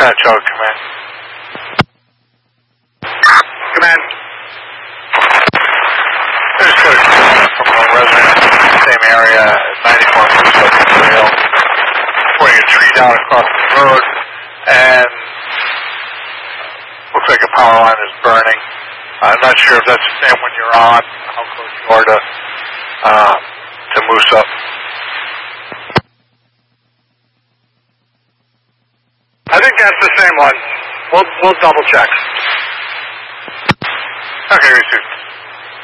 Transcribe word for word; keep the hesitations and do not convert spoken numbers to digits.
Dispatch out, command. Command. There's a from a resident in the same area at ninety-four Moose Trail. Reporting a tree down across the road, and looks like a power line is burning. I'm not sure if that's the same one you're on, how close you are to, uh, to Moose Up. I think that's the same one. We'll, we'll double check. Okay, received.